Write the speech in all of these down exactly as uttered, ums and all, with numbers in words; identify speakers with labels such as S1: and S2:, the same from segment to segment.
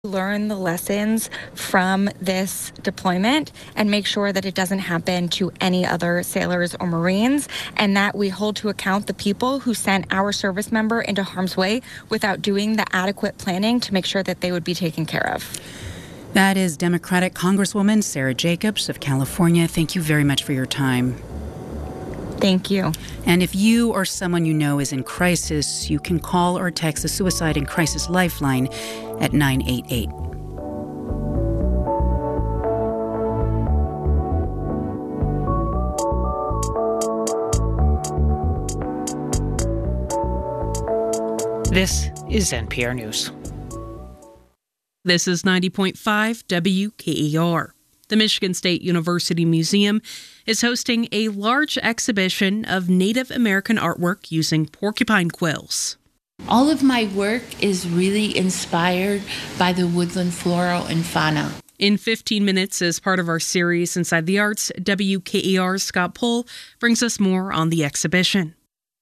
S1: learn the lessons from this deployment and make sure that it doesn't happen to any other sailors or Marines, and that we hold to account the people who sent our service member into harm's way without doing the adequate planning to make sure that they would be taken care of.
S2: That is Democratic Congresswoman Sarah Jacobs of California. Thank you very much for your time.
S1: Thank you.
S2: And if you or someone you know is in crisis, you can call or text the Suicide and Crisis Lifeline at nine eight eight.
S3: This is N P R News.
S4: This is ninety point five W K E R. The Michigan State University Museum is hosting a large exhibition of Native American artwork using porcupine quills.
S5: All of my work is really inspired by the woodland flora and fauna.
S4: In fifteen minutes, as part of our series Inside the Arts, W K E R's Scott Pohl brings us more on the exhibition.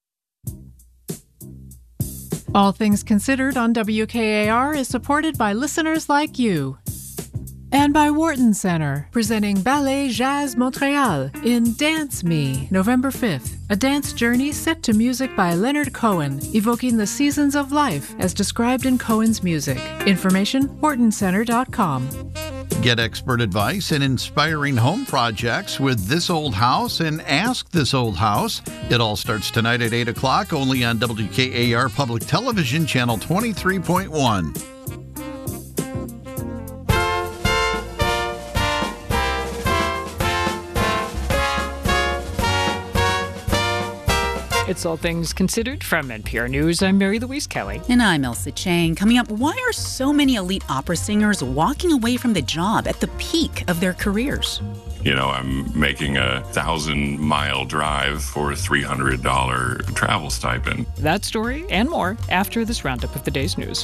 S6: All Things Considered on W K A R is supported by listeners like you. And by Wharton Center, presenting Ballet Jazz Montréal in Dance Me, November fifth, a dance journey set to music by Leonard Cohen, evoking the seasons of life as described in Cohen's music. Information, wharton center dot com.
S7: Get expert advice and inspiring home projects with This Old House and Ask This Old House. It all starts tonight at eight o'clock, only on W K A R Public Television, Channel twenty-three point one.
S3: It's All Things Considered from N P R News. I'm Mary Louise Kelly.
S2: And I'm Elsa Chang. Coming up, why are so many elite opera singers walking away from the job at the peak of their careers?
S8: You know, I'm making a thousand mile drive for a three hundred dollars travel stipend.
S3: That story and more after this roundup of the day's news.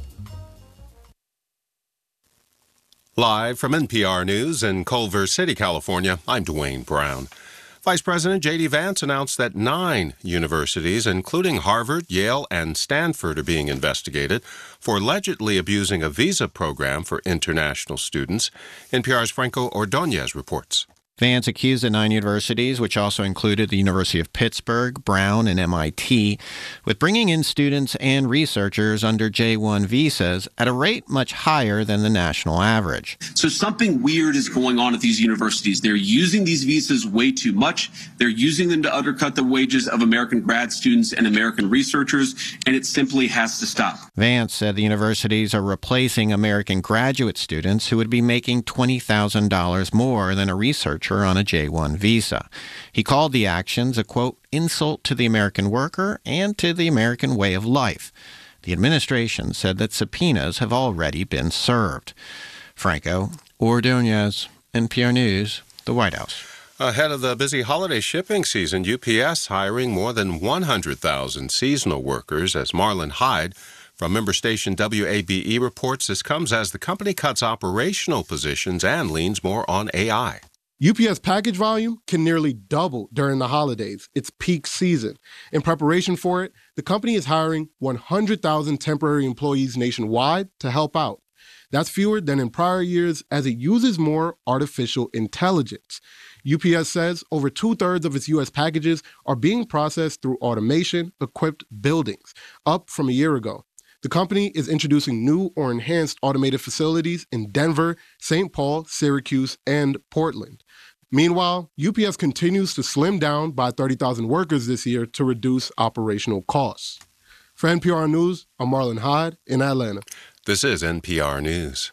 S9: Live from N P R News in Culver City, California, I'm Dwayne Brown. Vice President J D. Vance announced that nine universities, including Harvard, Yale, and Stanford, are being investigated for allegedly abusing a visa program for international students. N P R's Franco Ordonez reports.
S10: Vance accused the nine universities, which also included the University of Pittsburgh, Brown, and M I T, with bringing in students and researchers under J one visas at a rate much higher than the national average.
S11: So something weird is going on at these universities. They're using these visas way too much. They're using them to undercut the wages of American grad students and American researchers, and it simply has to stop.
S10: Vance said the universities are replacing American graduate students who would be making twenty thousand dollars more than a researcher on a J one visa. He called the actions a, quote, insult to the American worker and to the American way of life. The administration said that subpoenas have already been served. Franco Ordonez, N P R News, the White House.
S9: Ahead of the busy holiday shipping season, U P S hiring more than one hundred thousand seasonal workers, as Marlon Hyde from member station W A B E reports. This comes as the company cuts operational positions and leans more on A I.
S12: U P S package volume can nearly double during the holidays, its peak season. In preparation for it, the company is hiring one hundred thousand temporary employees nationwide to help out. That's fewer than in prior years as it uses more artificial intelligence. U P S says over two-thirds of its U S packages are being processed through automation-equipped buildings, up from a year ago. The company is introducing new or enhanced automated facilities in Denver, Saint Paul, Syracuse, and Portland. Meanwhile, U P S continues to slim down by thirty thousand workers this year to reduce operational costs. For N P R News, I'm Marlon Hyde in Atlanta.
S9: This is N P R News.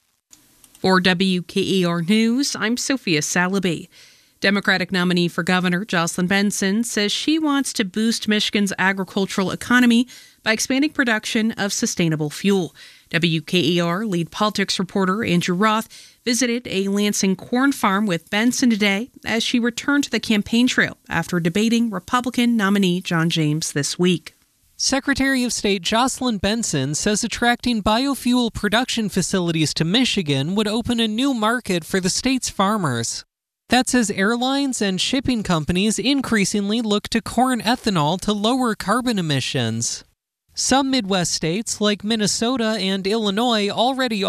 S4: For W K E R News, I'm Sophia Salaby. Democratic nominee for governor Jocelyn Benson says she wants to boost Michigan's agricultural economy by expanding production of sustainable fuel. W K E R lead politics reporter Andrew Roth visited a Lansing corn farm with Benson today as she returned to the campaign trail after debating Republican nominee John James this week.
S13: Secretary of State Jocelyn Benson says attracting biofuel production facilities to Michigan would open a new market for the state's farmers. That's as airlines and shipping companies increasingly look to corn ethanol to lower carbon emissions. Some Midwest states, like Minnesota and Illinois, already